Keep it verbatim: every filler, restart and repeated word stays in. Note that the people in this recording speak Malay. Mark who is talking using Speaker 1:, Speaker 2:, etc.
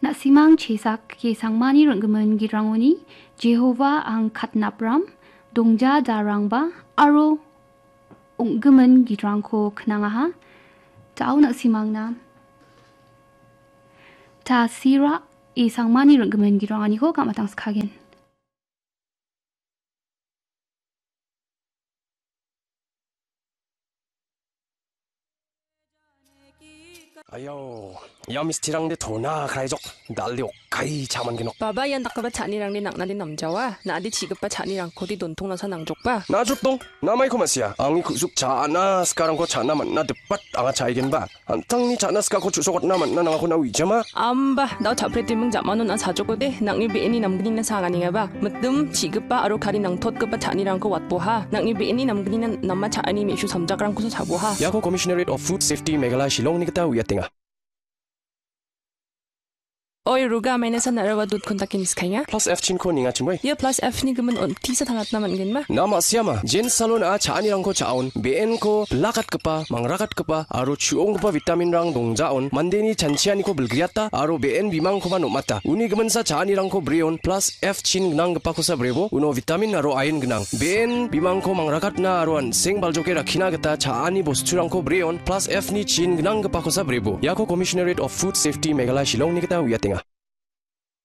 Speaker 1: nak simang cesak ke sangmani renggemen girangoni Jehova ang katnapram dongja darang ba aro unggemen girangko kenangaha tau nak simang na ta sira e sangmani renggemen girangani ko kamatang sekagen.
Speaker 2: Ayo, ya mistirang de thona khaijok daldio kai chaman gino.
Speaker 3: Baba yan nakaba chanirang ni nak na din namjawa na adi chigap pa chanirang ko di dontong na sa nangjok pa.
Speaker 2: Na jutong, namay ko masya. Ang ikusuk chana sekarang ko chana man na depat anga chaigen ba. Antang ni chana ska ko chusokot naman na nangako na wijama.
Speaker 3: Amba, daw chapre timeng jamanon an sajoko de nak ni beeni namgini na sangani nga ba. Matum chigap pa aro kari nang tot pa chanirang ko watboha. Nak ni beeni namgini na namma chaani meshu samjakrang ko sa chaboha.
Speaker 2: Yako Commissionerate of Food Safety Meghalaya Shillong ni kita uyatinga.
Speaker 3: Oy ruga may nasa narawa dud kontakin iskaya.
Speaker 2: Plus F chin ko ninga chungway.
Speaker 3: Ya plus F ni gaman on tisa tangat naman gen ma.
Speaker 2: Nama siama jen salon a chaanirang ko chaon B N ko lakat kepa mangrakat kepa aro chuong kepa vitamin rang dongjaon mandeni chanchiani ko belgriata aro B N bimang ko man mata. Uni gaman sa chaanirang ko brion plus F chin gnang kepa ko sa brebo uno vitamin aro iron gnang. B N bimang ko mangrakat na aro an seng baljoke rakina geta chaani bosturang ko brion plus F ni chin gnang kepa ko sa brebo. Yako Commissionerate of Food Safety Meghalaya Shillong ni kita uyating